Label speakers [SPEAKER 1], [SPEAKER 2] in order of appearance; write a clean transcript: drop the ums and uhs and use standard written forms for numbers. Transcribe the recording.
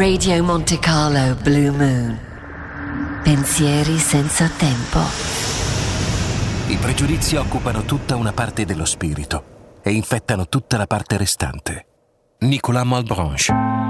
[SPEAKER 1] Radio Monte Carlo Blue Moon. Pensieri senza tempo.
[SPEAKER 2] I pregiudizi occupano tutta una parte dello spirito e infettano tutta la parte restante. Nicolas Malebranche.